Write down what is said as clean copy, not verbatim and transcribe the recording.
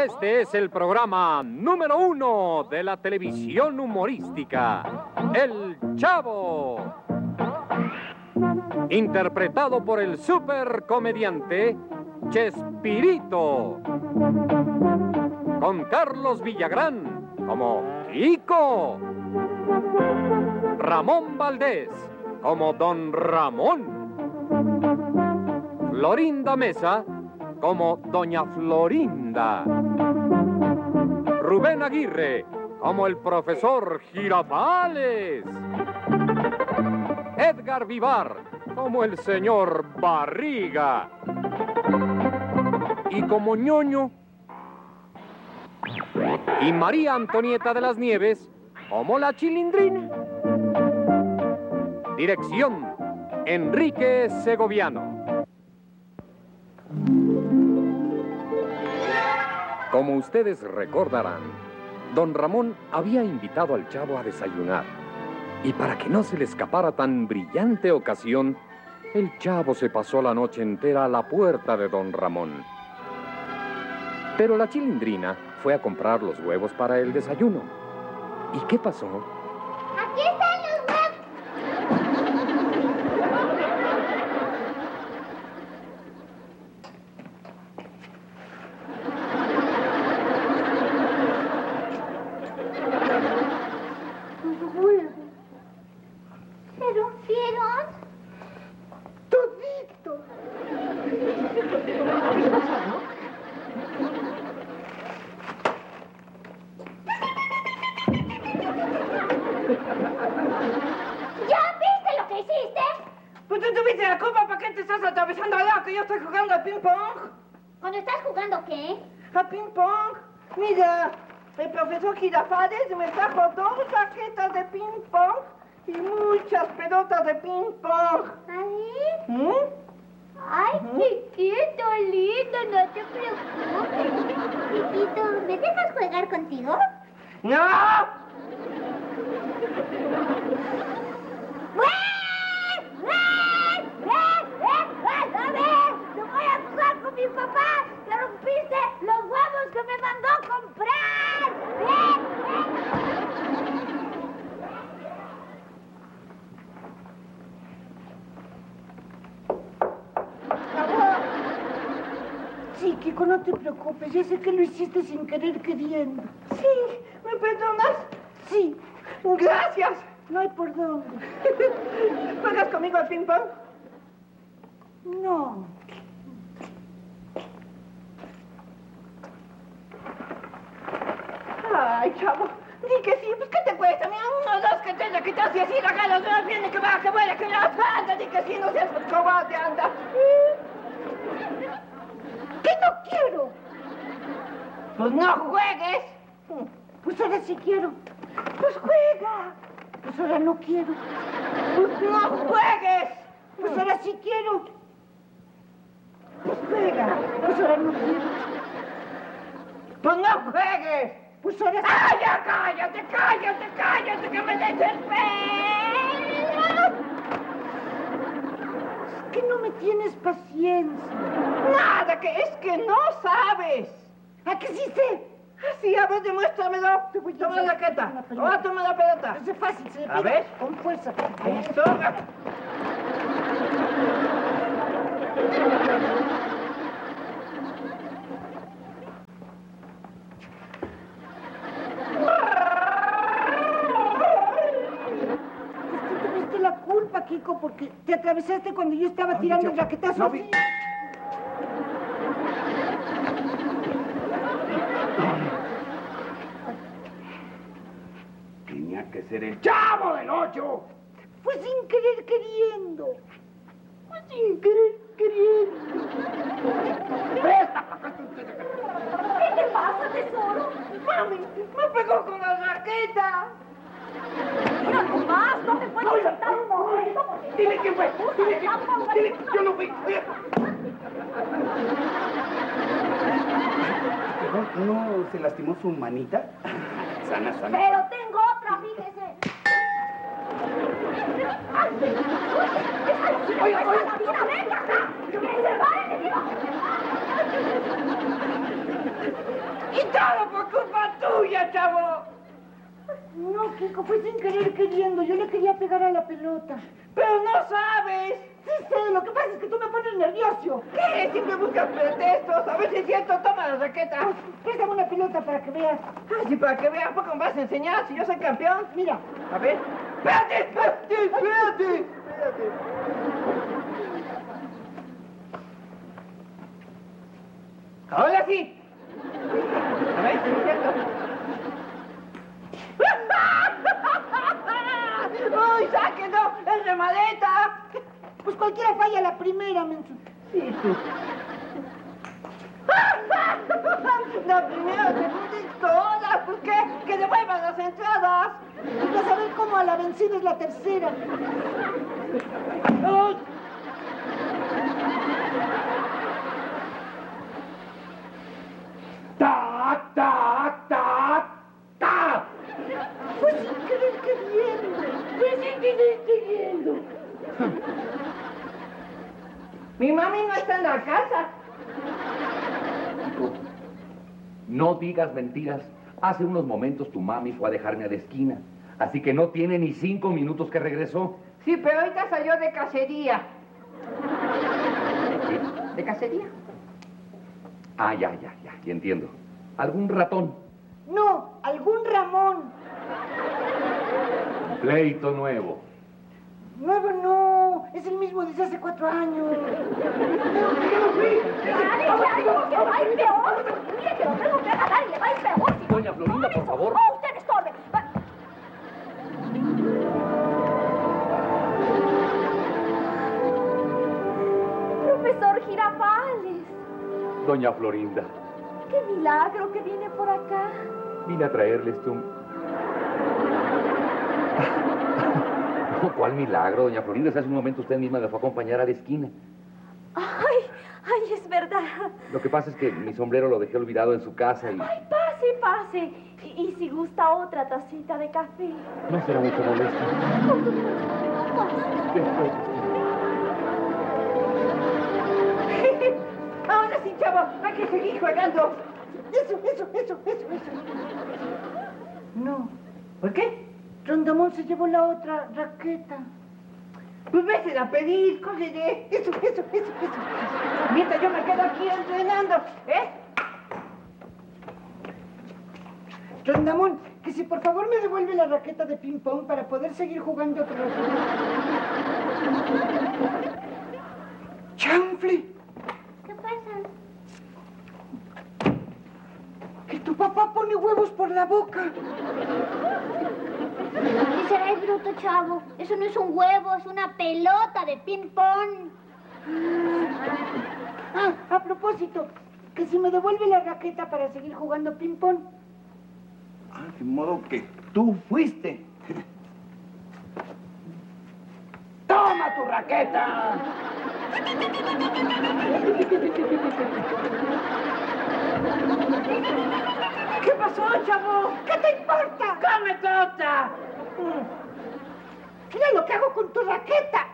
este es el programa número 1 de la televisión humorística, El Chavo. Interpretado por el supercomediante Chespirito. Con Carlos Villagrán como Kiko. Ramón Valdés como Don Ramón. Florinda Mesa como Doña Florinda. Rubén Aguirre como el profesor Girafales. Edgar Vivar como el señor Barriga. Y como ñoño. Y María Antonieta de las Nieves como la Chilindrina. Dirección, Enrique Segoviano. Como ustedes recordarán, don Ramón había invitado al Chavo a desayunar. Y para que no se le escapara tan brillante ocasión, el Chavo se pasó la noche entera a la puerta de don Ramón. Pero la Chilindrina fue a comprar los huevos para el desayuno. ¿Y qué pasó? ¡Aquí están los huevos! ¿Se rompieron? ¡Todito! ¿Ya viste lo que hiciste? Pues tú tuviste la culpa, ¿para qué te estás atravesando allá? Que yo estoy jugando al ping-pong. ¿Cuando estás jugando qué? ¿A ping-pong? Mira, el profesor Girafales me trajo 2 raquetas de ping-pong y muchas pelotas de ping-pong. ¿Ahí? ¿Mm? Ay, chiquito, lindo, no te preocupes. Chiquito, ¿me dejas jugar contigo? ¡No! ¡A ver! ¡No voy a jugar con mi papá! ¡Le rompiste los huevos que me mandó comprar! Sí, Kiko, no te preocupes. Ya sé que lo hiciste sin querer queriendo. Sí, ¿me perdonas? Sí. Gracias. No hay por dónde. ¿Juegas conmigo al ping-pong? No. Ay, Chavo, di que sí, pues ¿qué te cuesta? Mira, 1, 2, que 3, que te hace así, la gana, no viene, que va, que vuela, que la anda, di que sí, no seas cobarde, anda. ¿Qué no quiero? Pues no juegues. Pues ahora sí quiero. Pues juega. Pues ahora no quiero. Pues no juegues. Pues ahora sí quiero. Pues juega. Pues ahora no quiero. Pues no juegues. Pues ahora sí. ¡Ay, ya cállate, cállate, cállate, que me desesperas! Es que no me tienes paciencia. Nada, que es que no sabes. ¿A qué sí sé? Sí, a ver, demuéstramelo. Toma la raqueta. Ahora toma la pelota. Es fácil, se A ver. Con fuerza. Esto. Tú tuviste la culpa, Kiko, porque te atravesaste cuando yo estaba tirando el raquetazo. No, así. Tenía que ser el Chavo del 8. Fue sin querer queriendo. Fue sin querer queriendo. ¿Qué te pasa, tesoro? Mami, me pegó con la raqueta. Mira nomás, no te puedes sentar un momento. Dile quién fue. Dile quién fue. Dile, yo no fui. ¿No se lastimó su manita? Sana, sana. Pero tengo otra, fíjese. Oiga, oiga. ¡Mira, venga acá! ¡Que se vaya, que digo! Y Todo por culpa tuya, chavo. No, Kiko, fue sin querer queriendo. Yo le quería pegar a la pelota. Pero no sabes. Sí sé, lo que pasa es que tú me pones nervioso. ¿Qué? Siempre buscas pretextos. A ver si es cierto, toma la raqueta. Préstame una pelota para que veas. Ah, sí, para que veas, ¿por qué me vas a enseñar si yo soy campeón? Mira. A ver. ¡Espérate, espérate, espérate! Ahora sí. A ver si es cierto. ¡Uy, sáquenlo! ¡Es de maleta! Pues cualquiera falla la primera, menso. Sí, tú. La primera, segunda y todas. ¿Por qué? ¡Que devuelvan las entradas! Pues vas a ver cómo a la vencida es la tercera. ¡Uy! ¡Tac, tac, tac, tac! Fue sin querer queriendo. Fue sin querer queriendo. Mi mami no está en la casa. No digas mentiras. Hace unos momentos tu mami fue a dejarme a la esquina. Así que no tiene ni 5 minutos que regresó. Sí, pero ahorita salió de cacería. ¿De cacería? Ah, ya entiendo. ¿Algún ratón? No, algún Ramón. Pleito nuevo. Nuevo no, es el mismo desde hace 4 años. ¡Que va a ir peor! ¡Mire que lo tengo que agarrar y le va a ir peor! Doña Florinda, por favor. ¡Oh, usted estorbe! Profesor Girafales, Doña Florinda, qué milagro que viene por acá. vine a traerles un... No, ¿cuál milagro, doña Florinda? Hace un momento usted misma me fue a acompañar a la esquina. Ay, es verdad. Lo que pasa es que mi sombrero lo dejé olvidado en su casa y... Ay, pase. Y si gusta otra tacita de café. No será mucho molesto. Ahora sí, chavo, hay que seguir jugando. Eso. No. ¿Por qué? Rondamón se llevó la otra raqueta. Pues vete a pedir, cógele. Eso. Mientras yo me quedo aquí entrenando, ¿eh? Rondamón, que si por favor me devuelve la raqueta de ping-pong para poder seguir jugando otro rato. ¡Chanfle! ¿Qué pasa? Que tu papá pone huevos por la boca. ¿Qué será el bruto, chavo? Eso no es un huevo, es una pelota de ping-pong. A propósito, que si me devuelve la raqueta para seguir jugando ping-pong. Ah, de modo que tú fuiste. ¡Toma tu raqueta! ¿Qué pasó, chavo? ¿Qué te importa? ¡Cómete otra! Mira lo que hago con tu raqueta.